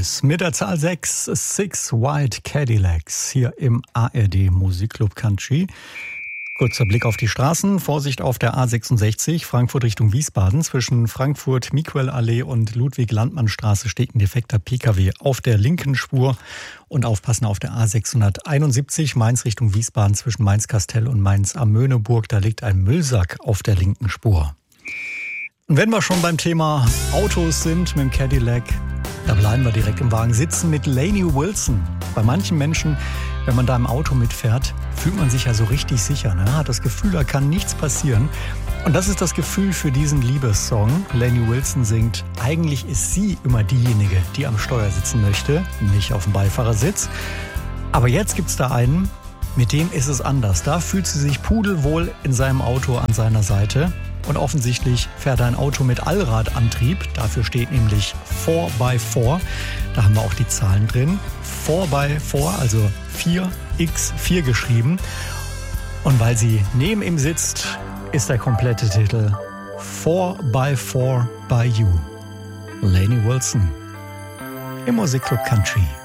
Countries mit der Zahl 6, Six White Cadillacs hier im ARD Musikclub Country. Kurzer Blick auf die Straßen. Vorsicht auf der A66, Frankfurt Richtung Wiesbaden. Zwischen Frankfurt-Miquel-Allee und Ludwig-Landmann-Straße steht ein defekter Pkw auf der linken Spur. Und aufpassen auf der A671, Mainz Richtung Wiesbaden. Zwischen Mainz-Kastell und Mainz-Amöneburg, da liegt ein Müllsack auf der linken Spur. Und wenn wir schon beim Thema Autos sind, mit dem Cadillac, da bleiben wir direkt im Wagen sitzen mit Lainey Wilson. Bei manchen Menschen, wenn man da im Auto mitfährt, fühlt man sich ja so richtig sicher, ne? Hat das Gefühl, da kann nichts passieren. Und das ist das Gefühl für diesen Liebessong. Lainey Wilson singt, eigentlich ist sie immer diejenige, die am Steuer sitzen möchte, nicht auf dem Beifahrersitz. Aber jetzt gibt's da einen, mit dem ist es anders. Da fühlt sie sich pudelwohl in seinem Auto an seiner Seite. Und offensichtlich fährt er ein Auto mit Allradantrieb. Dafür steht nämlich 4x4. Da haben wir auch die Zahlen drin. 4x4, also 4x4 geschrieben. Und weil sie neben ihm sitzt, ist der komplette Titel 4x4 by You. Lainey Wilson im Musikclub Country.